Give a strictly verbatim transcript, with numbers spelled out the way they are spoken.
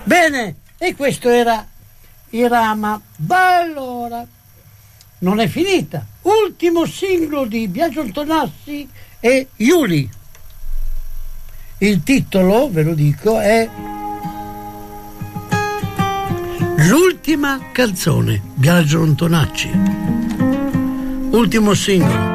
Bene, e questo era Irama. Ma allora, non è finita. Ultimo singolo di Biagio Antonacci e Iuli. Il titolo, ve lo dico, è L'ultima canzone, Biagio Antonacci. Ultimo singolo.